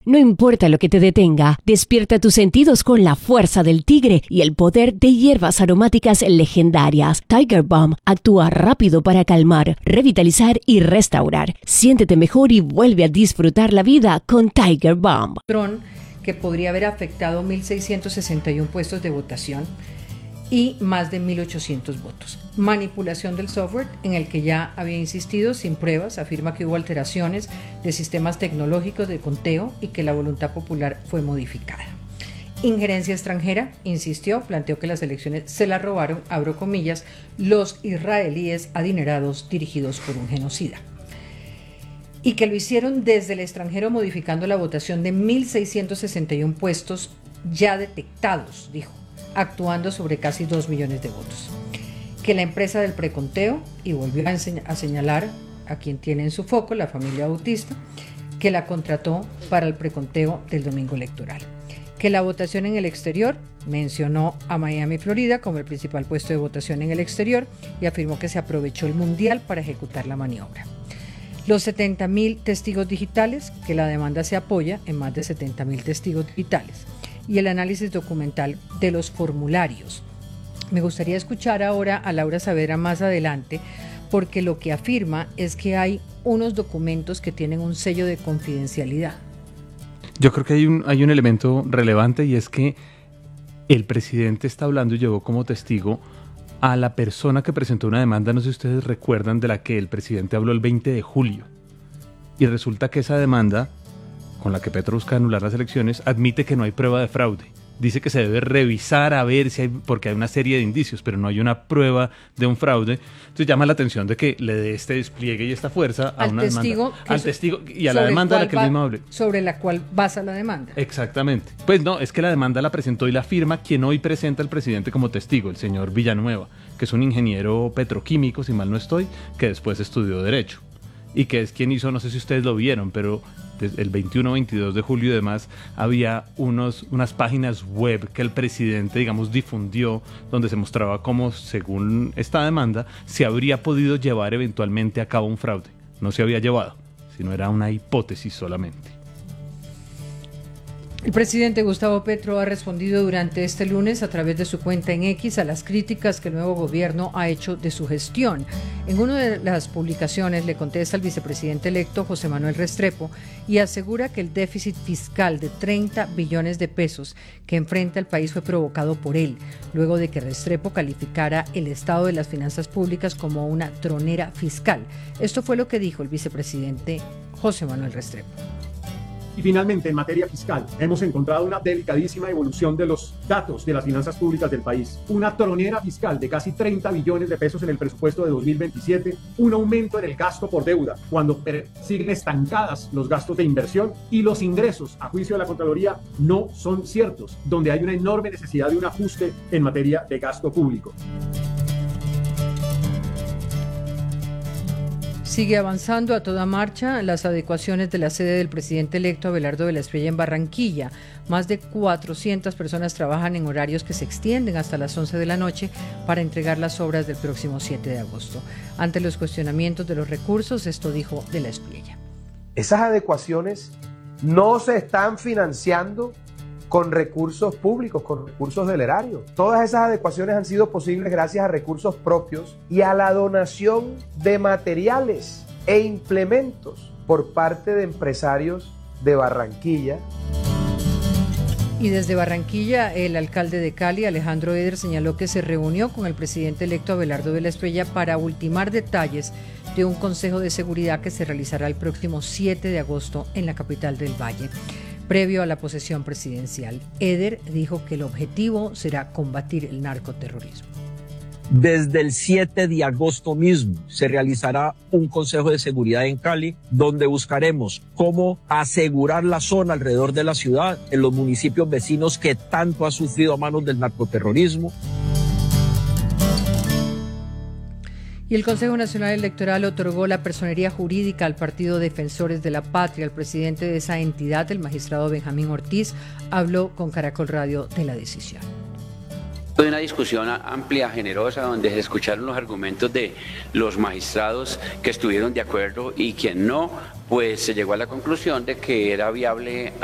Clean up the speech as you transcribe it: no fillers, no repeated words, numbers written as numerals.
No importa lo que te detenga, despierta tus sentidos con la fuerza del tigre y el poder de hierbas aromáticas legendarias. Tiger Balm actúa rápido para calmar, revitalizar y restaurar. Siéntete mejor y vuelve a disfrutar la vida con Tiger Balm. Que podría haber afectado 1.661 puestos de votación y más de 1.800 votos. Manipulación del software, en el que ya había insistido sin pruebas, afirma que hubo alteraciones de sistemas tecnológicos de conteo y que la voluntad popular fue modificada. Injerencia extranjera, insistió, planteó que las elecciones se las robaron, abro comillas, los israelíes adinerados dirigidos por un genocida. Y que lo hicieron desde el extranjero modificando la votación de 1.661 puestos ya detectados, dijo, actuando sobre casi 2 millones de votos. Que la empresa del preconteo, y volvió a señalar a quien tiene en su foco, la familia Bautista, que la contrató para el preconteo del domingo electoral. Que la votación en el exterior, mencionó a Miami, Florida, como el principal puesto de votación en el exterior y afirmó que se aprovechó el mundial para ejecutar la maniobra. Los 70.000 testigos digitales, que la demanda se apoya en más de 70.000 testigos digitales, y el análisis documental de los formularios. Me gustaría escuchar ahora a Laura Saavedra más adelante, porque lo que afirma es que hay unos documentos que tienen un sello de confidencialidad. Yo creo que hay un elemento relevante, y es que el presidente está hablando y llevó como testigo a la persona que presentó una demanda, no sé si ustedes recuerdan, de la que el presidente habló el 20 de julio. Y resulta que esa demanda, con la que Petro busca anular las elecciones, admite que no hay prueba de fraude. Dice que se debe revisar a ver si hay, porque hay una serie de indicios, pero no hay una prueba de un fraude. Entonces llama la atención de que le dé este despliegue y esta fuerza a una demanda. Al testigo y a la demanda de la que él mismo hable. Sobre la cual basa la demanda. Exactamente. Pues no, es que la demanda la presentó y la firma quien hoy presenta al presidente como testigo, el señor Villanueva, que es un ingeniero petroquímico, si mal no estoy, que después estudió Derecho. Y que es quien hizo, no sé si ustedes lo vieron, pero el 21, 22 de julio y demás, había unas páginas web que el presidente, digamos, difundió, donde se mostraba cómo, según esta demanda, se habría podido llevar eventualmente a cabo un fraude. No se había llevado, sino era una hipótesis solamente. El presidente Gustavo Petro ha respondido durante este lunes a través de su cuenta en X a las críticas que el nuevo gobierno ha hecho de su gestión. En una de las publicaciones le contesta al vicepresidente electo José Manuel Restrepo y asegura que el déficit fiscal de 30 billones de pesos que enfrenta el país fue provocado por él, luego de que Restrepo calificara el estado de las finanzas públicas como una tronera fiscal. Esto fue lo que dijo el vicepresidente José Manuel Restrepo. Y finalmente, en materia fiscal, hemos encontrado una delicadísima evolución de los datos de las finanzas públicas del país. Una tronera fiscal de casi 30 billones de pesos en el presupuesto de 2027, un aumento en el gasto por deuda, cuando siguen estancadas los gastos de inversión y los ingresos, a juicio de la Contraloría, no son ciertos, donde hay una enorme necesidad de un ajuste en materia de gasto público. Sigue avanzando a toda marcha las adecuaciones de la sede del presidente electo Abelardo de la Espriella en Barranquilla. Más de 400 personas trabajan en horarios que se extienden hasta las 11 de la noche para entregar las obras del próximo 7 de agosto. Ante los cuestionamientos de los recursos, esto dijo de la Espriella. Esas adecuaciones no se están financiando con recursos públicos, con recursos del erario. Todas esas adecuaciones han sido posibles gracias a recursos propios y a la donación de materiales e implementos por parte de empresarios de Barranquilla. Y desde Barranquilla, el alcalde de Cali, Alejandro Eder, señaló que se reunió con el presidente electo Abelardo de la Espriella para ultimar detalles de un consejo de seguridad que se realizará el próximo 7 de agosto en la capital del Valle. Previo a la posesión presidencial, Eder dijo que el objetivo será combatir el narcoterrorismo. Desde el 7 de agosto mismo se realizará un Consejo de Seguridad en Cali, donde buscaremos cómo asegurar la zona alrededor de la ciudad, en los municipios vecinos que tanto ha sufrido a manos del narcoterrorismo. Y el Consejo Nacional Electoral otorgó la personería jurídica al Partido Defensores de la Patria. El presidente de esa entidad, el magistrado Benjamín Ortiz, habló con Caracol Radio de la decisión. Fue una discusión amplia, generosa, donde se escucharon los argumentos de los magistrados que estuvieron de acuerdo y quien no, pues se llegó a la conclusión de que era viable